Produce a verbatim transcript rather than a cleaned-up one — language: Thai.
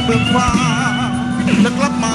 เบือกฟ้าจะกลับมา